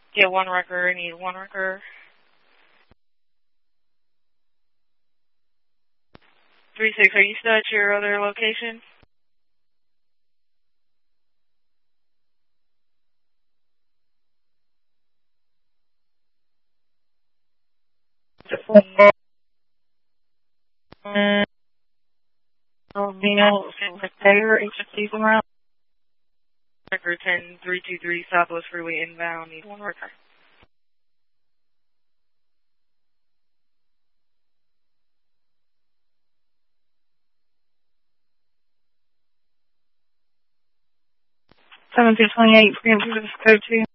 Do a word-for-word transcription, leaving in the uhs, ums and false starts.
Yeah, one wrecker. I need one wrecker. three six, are you still at your other location? Taylor, H F C's around. Wrecker ten three two three, Southwest Freeway inbound. Need one wrecker. seven two two eight, preemptive code two.